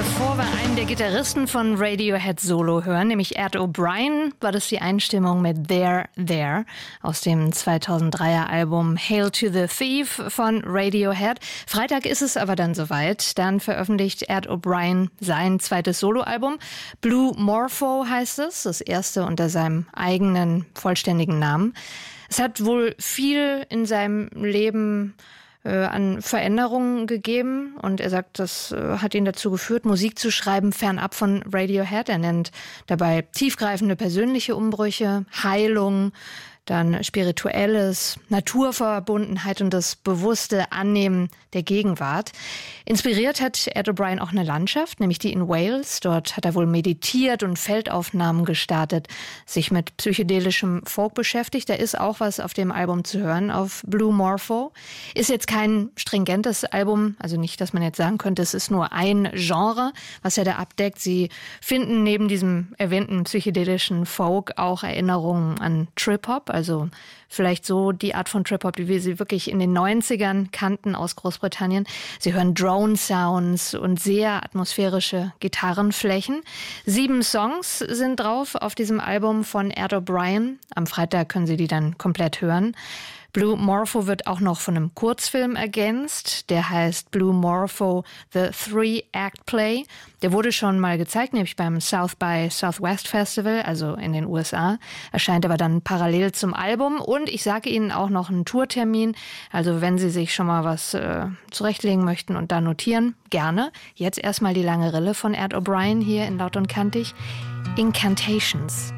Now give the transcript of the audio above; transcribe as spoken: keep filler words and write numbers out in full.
Bevor wir einen der Gitarristen von Radiohead Solo hören, nämlich Ed O'Brien, war das die Einstimmung mit There, There aus dem zweitausenddreier Album Hail to the Thief von Radiohead. Freitag ist es aber dann soweit. Dann veröffentlicht Ed O'Brien sein zweites Soloalbum. Blue Morpho heißt es, das erste unter seinem eigenen vollständigen Namen. Es hat wohl viel in seinem Leben an Veränderungen gegeben und er sagt, das hat ihn dazu geführt, Musik zu schreiben, fernab von Radiohead. Er nennt dabei tiefgreifende persönliche Umbrüche, Heilung, dann Spirituelles, Naturverbundenheit und das bewusste Annehmen der Gegenwart. Inspiriert hat Ed O'Brien auch eine Landschaft, nämlich die in Wales. Dort hat er wohl meditiert und Feldaufnahmen gestartet, sich mit psychedelischem Folk beschäftigt. Da ist auch was auf dem Album zu hören, auf Blue Morpho. Ist jetzt kein stringentes Album, also nicht, dass man jetzt sagen könnte, es ist nur ein Genre, was er da abdeckt. Sie finden neben diesem erwähnten psychedelischen Folk auch Erinnerungen an Trip-Hop, also vielleicht so die Art von Trip-Hop, wie wir sie wirklich in den neunzigern kannten aus Großbritannien. Sie hören Drone-Sounds und sehr atmosphärische Gitarrenflächen. Sieben Songs sind drauf auf diesem Album von Ed O'Brien. Am Freitag können Sie die dann komplett hören. Blue Morpho wird auch noch von einem Kurzfilm ergänzt. Der heißt Blue Morpho, The Three-Act Play. Der wurde schon mal gezeigt, nämlich beim South by Southwest Festival, also in den U S A. Erscheint aber dann parallel zum Album. Und ich sage Ihnen auch noch einen Tourtermin. Also wenn Sie sich schon mal was äh, zurechtlegen möchten und da notieren, gerne. Jetzt erstmal die lange Rille von Ed O'Brien hier in Laut und Kantig. Incantations.